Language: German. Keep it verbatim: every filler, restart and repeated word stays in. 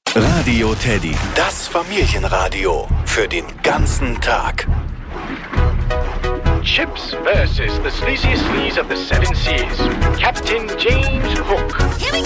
Radio Teddy, das Familienradio für den ganzen Tag. Chips versus the sleaziest sleaze of the seven seas, Captain James Hook. Here we go!